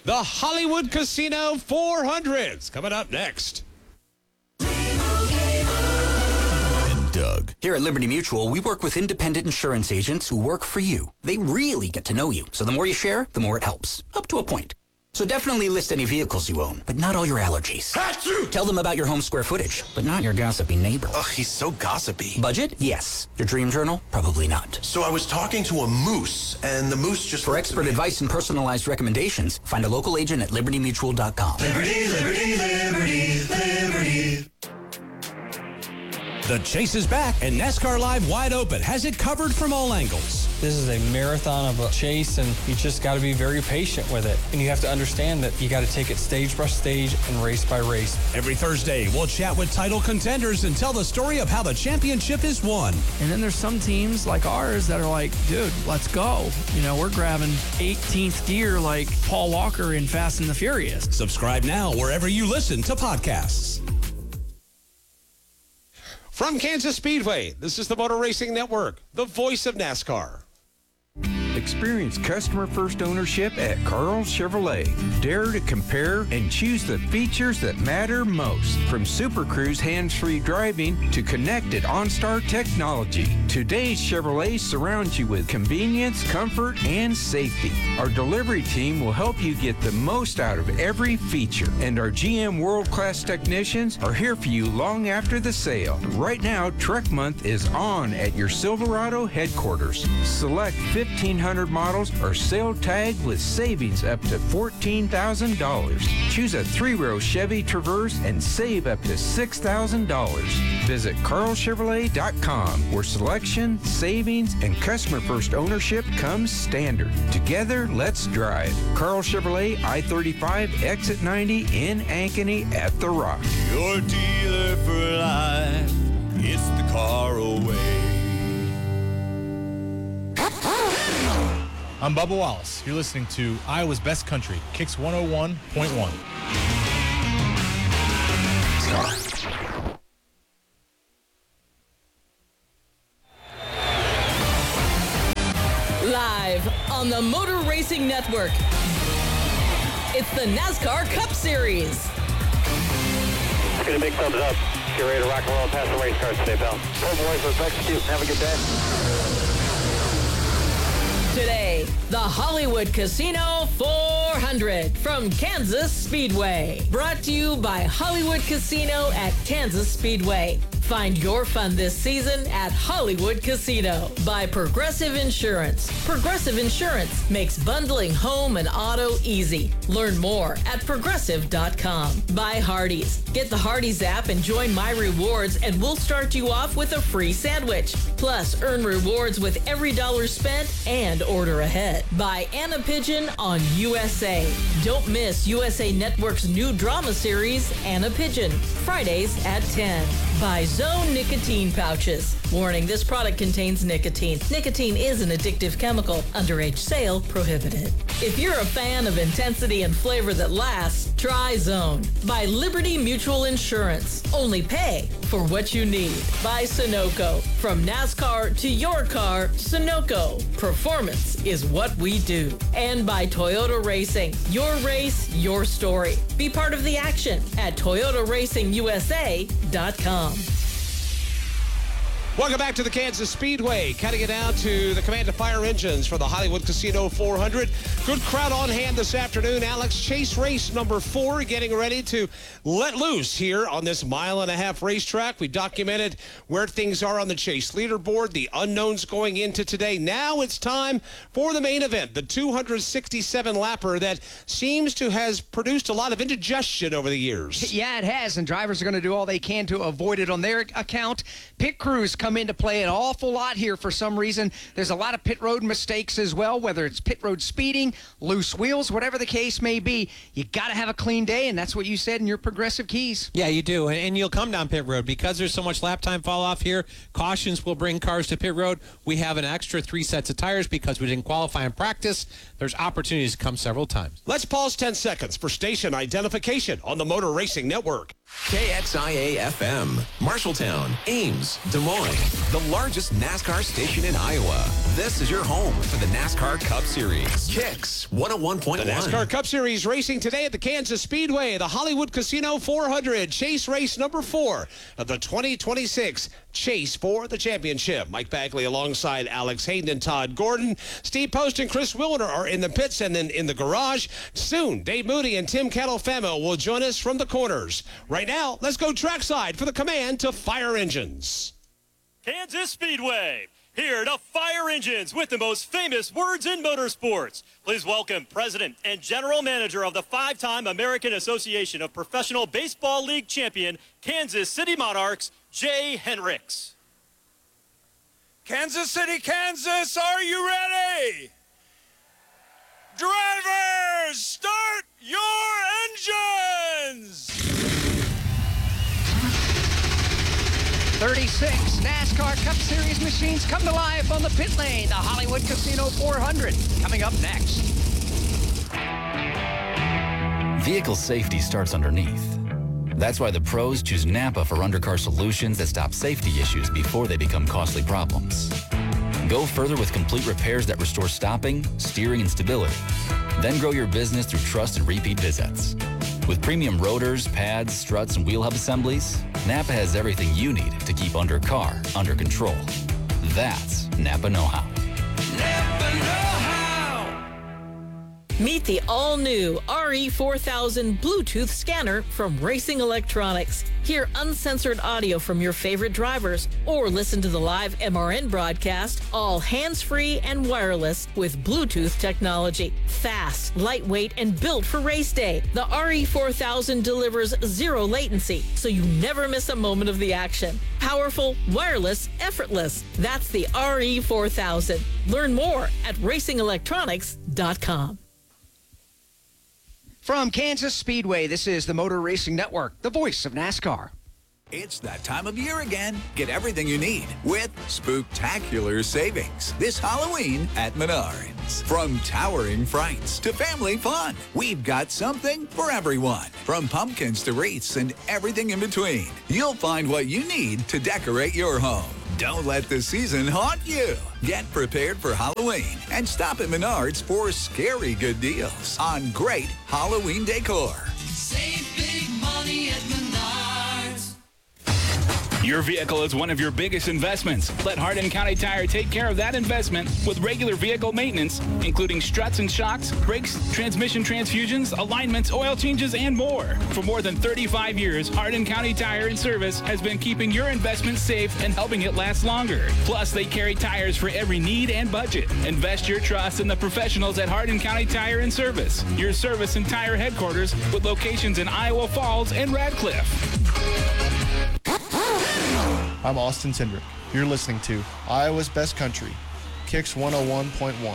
The Hollywood Casino 400's coming up next. Doug. Here at Liberty Mutual, we work with independent insurance agents who work for you. They really get to know you, so the more you share, the more it helps, up to a point. So definitely list any vehicles you own, but not all your allergies. Tell them about your home square footage, but not your gossipy neighbor. Ugh, he's so gossipy. Budget? Yes. Your dream journal? Probably not. So I was talking to a moose, and the moose just... For expert advice and personalized recommendations, find a local agent at libertymutual.com. Liberty, liberty, liberty, liberty. The chase is back, and NASCAR Live Wide Open has it covered from all angles. This is a marathon of a chase, and you just got to be very patient with it. And you have to understand that you got to take it stage by stage and race by race. Every Thursday, we'll chat with title contenders and tell the story of how the championship is won. And then there's some teams like ours that are like, dude, let's go. You know, we're grabbing 18th gear like Paul Walker in Fast and the Furious. Subscribe now wherever you listen to podcasts. From Kansas Speedway, this is the Motor Racing Network, the voice of NASCAR. Experience customer-first ownership at Carl Chevrolet. Dare to compare and choose the features that matter most. From Super Cruise hands-free driving to connected OnStar technology, today's Chevrolet surrounds you with convenience, comfort, and safety. Our delivery team will help you get the most out of every feature. And our GM world-class technicians are here for you long after the sale. Right now, Truck Month is on at your Silverado headquarters. Select 1,500 models are sale tagged with savings up to $14,000. Choose a 3-row Chevy Traverse and save up to $6,000. Visit carlchevrolet.com, where selection, savings, and customer-first ownership comes standard. Together, let's drive. Carl Chevrolet, I-35, Exit 90 in Ankeny at The Rock. Your dealer for life, it's the car away. I'm Bubba Wallace. You're listening to Iowa's Best Country, Kicks 101.1. Live on the Motor Racing Network, it's the NASCAR Cup Series. Get a big thumbs up. Get ready to rock and roll past the race cars today, pal. Well, boys, let's execute. Have a good day. Today, the Hollywood Casino 400 from Kansas Speedway. Brought to you by Hollywood Casino at Kansas Speedway. Find your fun this season at Hollywood Casino. By Progressive Insurance. Progressive Insurance makes bundling home and auto easy. Learn more at progressive.com. By Hardee's. Get the Hardee's app and join My Rewards, and we'll start you off with a free sandwich. Plus, earn rewards with every dollar spent and order ahead. By Anna Pigeon on USA. Don't miss USA Network's new drama series, Anna Pigeon, Fridays at 10. By Zone Nicotine Pouches. Warning, this product contains nicotine. Nicotine is an addictive chemical. Underage sale prohibited. If you're a fan of intensity and flavor that lasts, try Zone. By Liberty Mutual Insurance. Only pay for what you need. By Sunoco. From NASCAR to your car, Sunoco. Performance is what we do. And by Toyota Racing. Your race, your story. Be part of the action at ToyotaRacingUSA.com. Welcome back to the Kansas Speedway. Cutting it down to the Command to Fire engines for the Hollywood Casino 400. Good crowd on hand this afternoon. Alex, chase race number 4 getting ready to let loose here on this mile-and-a-half racetrack. We documented where things are on the chase leaderboard, the unknowns going into today. Now it's time for the main event, the 267-lapper that seems to has produced a lot of indigestion over the years. Yeah, it has, and drivers are going to do all they can to avoid it on their account. Pit crews come into play an awful lot here for some reason. There's a lot of pit road mistakes as well, whether it's pit road speeding, loose wheels, whatever the case may be. You got to have a clean day, and that's what you said in your progressive keys. Yeah, you do, and you'll come down pit road. Because there's so much lap time fall off here, cautions will bring cars to pit road. We have an extra 3 sets of tires because we didn't qualify in practice. There's opportunities to come several times. Let's pause 10 seconds for station identification on the Motor Racing Network. KXIA FM, Marshalltown, Ames, Des Moines. the largest NASCAR station in Iowa. This is your home for the NASCAR Cup Series. Kicks 101.1. The NASCAR Cup Series racing today at the Kansas Speedway, the Hollywood Casino 400, Chase race number 4 of the 2026 Chase for the Championship. Mike Bagley alongside Alex Hayden and Todd Gordon. Steve Post and Chris Wilner are in the pits and then in the garage. Soon, Dave Moody and Tim Catalfamo will join us from the corners. Right now, let's go trackside for the command to fire engines. Kansas Speedway, here to fire engines with the most famous words in motorsports. Please welcome President and General Manager of the 5-time American Association of Professional Baseball League champion, Kansas City Monarchs, Jay Hendricks. Kansas City, Kansas, are you ready? Drivers, start your engines! 36 NASCAR Cup Series machines come to life on the pit lane. The Hollywood Casino 400 coming up next. Vehicle safety starts underneath. That's why the pros choose Napa for undercar solutions that stop safety issues before they become costly problems. Go further with complete repairs that restore stopping, steering, and stability. Then grow your business through trust and repeat visits. With premium rotors, pads, struts, and wheel hub assemblies, Napa has everything you need to keep undercar under control. That's Napa know-how. Napa know-how! Meet the all-new RE4000 Bluetooth scanner from Racing Electronics. Hear uncensored audio from your favorite drivers or listen to the live MRN broadcast, all hands-free and wireless with Bluetooth technology. Fast, lightweight, and built for race day. The RE4000 delivers zero latency, so you never miss a moment of the action. Powerful, wireless, effortless. That's the RE4000. Learn more at racingelectronics.com. From Kansas Speedway, this is the Motor Racing Network, the voice of NASCAR. It's that time of year again. Get everything you need with spooktacular savings this Halloween at Menards. From towering frights to family fun, we've got something for everyone. From pumpkins to wreaths and everything in between, you'll find what you need to decorate your home. Don't let the season haunt you. Get prepared for Halloween and stop at Menards for scary good deals on great Halloween decor. Save big money at Menards. Your vehicle is one of your biggest investments. Let Hardin County Tire take care of that investment with regular vehicle maintenance, including struts and shocks, brakes, transmission transfusions, alignments, oil changes, and more. For more than 35 years, Hardin County Tire and Service has been keeping your investment safe and helping it last longer. Plus, they carry tires for every need and budget. Invest your trust in the professionals at Hardin County Tire and Service, your service and tire headquarters with locations in Iowa Falls and Radcliffe. I'm Austin Tindrick. You're listening to Iowa's Best Country, Kicks 101.1.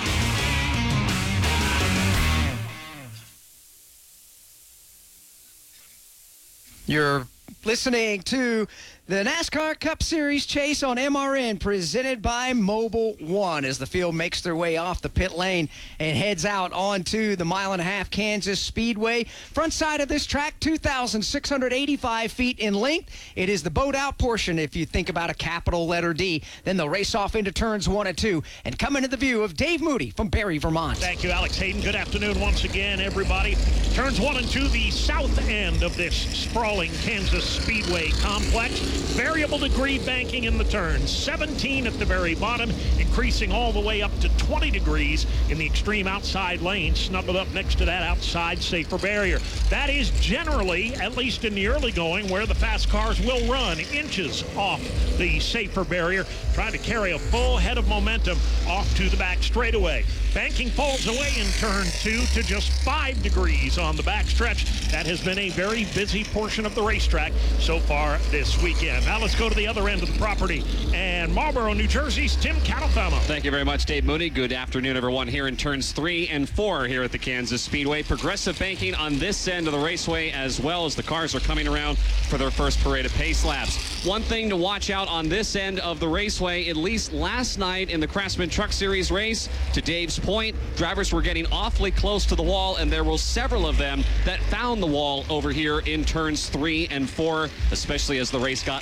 You're listening to the NASCAR Cup Series Chase on MRN, presented by Mobile One, as the field makes their way off the pit lane and heads out onto the 1.5 mile Kansas Speedway. Front side of this track, 2,685 feet in length. It is the boat out portion, if you think about a capital letter D. Then they'll race off into turns 1 and 2 and come into the view of Dave Moody from Barry, Vermont. Thank you, Alex Hayden. Good afternoon once again, everybody. Turns 1 and 2, the south end of this sprawling Kansas Speedway complex. Variable degree banking in the turns, 17 at the very bottom, increasing all the way up to 20 degrees in the extreme outside lane, snuggled up next to that outside safer barrier. That is generally, at least in the early going, where the fast cars will run, inches off the safer barrier, trying to carry a full head of momentum off to the back straightaway. Banking falls away in turn 2 to just 5 degrees on the backstretch. That has been a very busy portion of the racetrack so far this weekend. Now let's go to the other end of the property. And Marlboro, New Jersey's Tim Catalfamo. Thank you very much, Dave Moody. Good afternoon, everyone, here in turns 3 and 4 here at the Kansas Speedway. Progressive banking on this end of the raceway, as well as the cars are coming around for their first parade of pace laps. One thing to watch out on this end of the raceway, at least last night in the Craftsman Truck Series race, to Dave's point, drivers were getting awfully close to the wall, and there were several of them that found the wall over here in turns 3 and 4, especially as the race got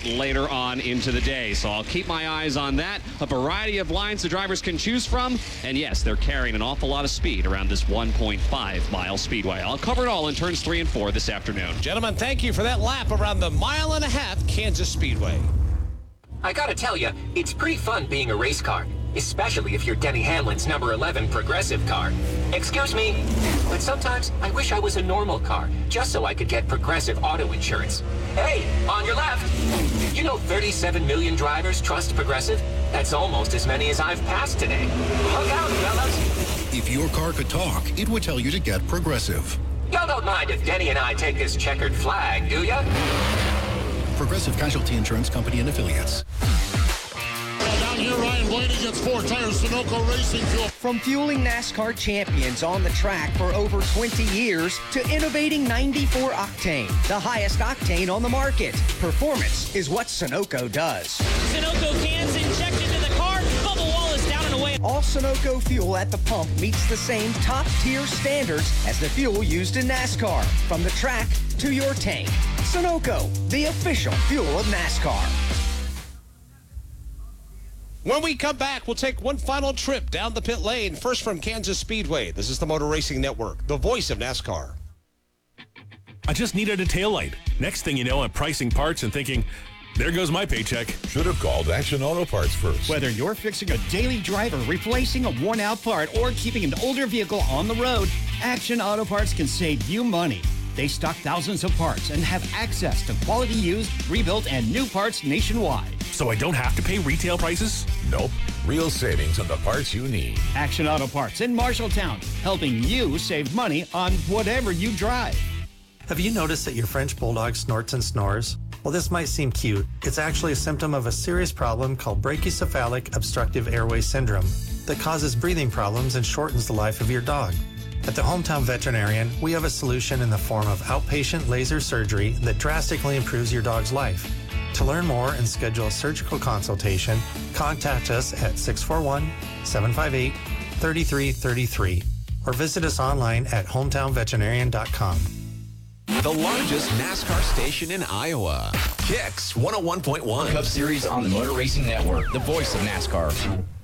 later on into the day. So I'll keep my eyes on that. A variety of lines the drivers can choose from. And yes, they're carrying an awful lot of speed around this 1.5-mile speedway. I'll cover it all in turns 3 and 4 this afternoon. Gentlemen, thank you for that lap around the 1.5-mile Kansas Speedway. I gotta tell you, it's pretty fun being a race car, especially if you're Denny Hamlin's number 11 Progressive car. Excuse me, but sometimes I wish I was a normal car, just so I could get Progressive auto insurance. Hey, on your left! You know 37 million drivers trust Progressive? That's almost as many as I've passed today. Look out, fellas! If your car could talk, it would tell you to get Progressive. Y'all don't mind if Denny and I take this checkered flag, do ya? Progressive Casualty Insurance Company and Affiliates. Down here, Ryan Blaney gets 4 tires, Sunoco Racing Fuel. From fueling NASCAR champions on the track for over 20 years to innovating 94 octane, the highest octane on the market. Performance is what Sunoco does. Sunoco cans injected into the car, bubble wall is down and away. All Sunoco fuel at the pump meets the same top-tier standards as the fuel used in NASCAR, from the track to your tank. Sunoco, the official fuel of NASCAR. When we come back, we'll take one final trip down the pit lane. First from Kansas Speedway. This is the Motor Racing Network, the voice of NASCAR. I just needed a taillight. Next thing you know, I'm pricing parts and thinking, there goes my paycheck. Should have called Action Auto Parts first. Whether you're fixing a daily driver, replacing a worn-out part, or keeping an older vehicle on the road, Action Auto Parts can save you money. They stock thousands of parts and have access to quality used, rebuilt, and new parts nationwide. So I don't have to pay retail prices? Nope. Real savings on the parts you need. Action Auto Parts in Marshalltown, helping you save money on whatever you drive. Have you noticed that your French Bulldog snorts and snores? Well, this might seem cute. It's actually a symptom of a serious problem called brachycephalic obstructive airway syndrome that causes breathing problems and shortens the life of your dog. At the Hometown Veterinarian, we have a solution in the form of outpatient laser surgery that drastically improves your dog's life. To learn more and schedule a surgical consultation, contact us at 641-758-3333 or visit us online at hometownveterinarian.com. The largest NASCAR station in Iowa. Kicks 101.1. Cup Series on the Motor Racing Network, the voice of NASCAR.